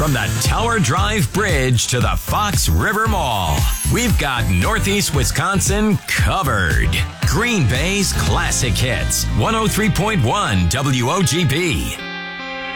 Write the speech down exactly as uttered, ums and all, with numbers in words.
From the Tower Drive Bridge to the Fox River Mall, we've got Northeast Wisconsin covered. Green Bay's classic hits, one oh three point one W O G B.